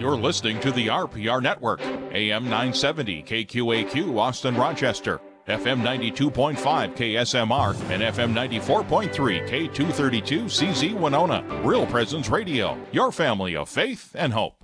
You're listening to the RPR Network, AM 970 KQAQ Austin Rochester, FM 92.5 KSMR, and FM 94.3 K232 CZ Winona. Real Presence Radio, your family of faith and hope.